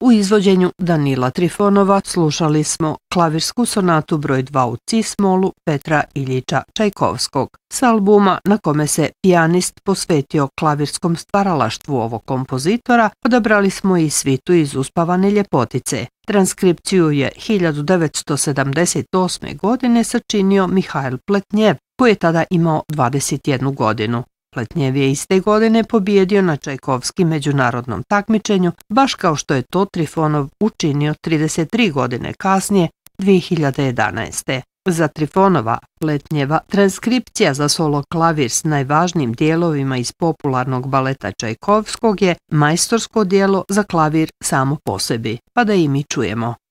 U izvođenju Danila Trifonova slušali smo klavirsku sonatu broj 2 u cis-molu Petra Iljiča Čajkovskog. S albuma na kome se pijanist posvetio klavirskom stvaralaštvu ovog kompozitora, odabrali smo i svitu iz Uspavane ljepotice. Transkripciju je 1978. godine sačinio Mihail Pletnjev, koji je tada imao 21 godinu. Pletnjev je iste godine pobijedio na Čajkovskim međunarodnom takmičenju, baš kao što je to Trifonov učinio 33 godine kasnije, 2011. Za Trifonova Pletnjeva transkripcija za solo klavir s najvažnijim dijelovima iz popularnog baleta Čajkovskog je majstorsko djelo za klavir samo po sebi, pa da i mi čujemo.